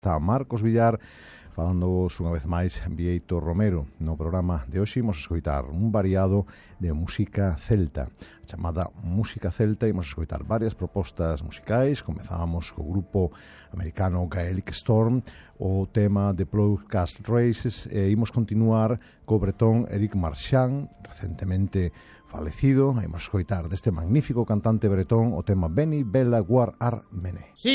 Está Marcos Villar falando unha vez máis Bieito Romero. No programa de hoxe imos escoitar un variado de música celta, chamada música celta. Imos escoitar varias propostas musicais. Comezábamos co grupo americano Gaelic Storm, o tema de Broadcast Races, e imos continuar co bretón Eric Marchand, recentemente falecido. Imos escoitar deste magnífico cantante bretón o tema Beni Bella Guar Ar Mene.